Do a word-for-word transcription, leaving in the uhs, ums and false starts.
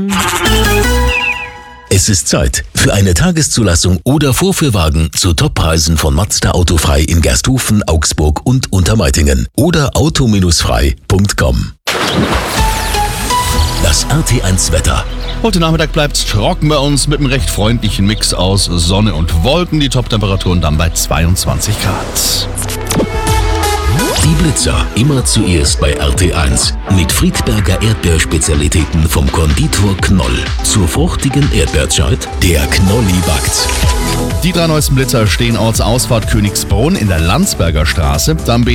Es ist Zeit für eine Tageszulassung oder Vorführwagen zu Toppreisen von Mazda Autofrei in Gersthofen, Augsburg und Untermeitingen oder auto frei punkt com. Das R T eins Wetter. Heute Nachmittag bleibt trocken bei uns mit einem recht freundlichen Mix aus Sonne und Wolken. Die Toptemperaturen dann bei zweiundzwanzig Grad. Die Blitzer immer zuerst bei R T eins mit Friedberger Erdbeerspezialitäten vom Konditor Knoll. Zur fruchtigen Erdbeerzeit, der Knolli backt. Die drei neuesten Blitzer stehen Ortsausfahrt Königsbrunn in der Landsberger Straße. Dann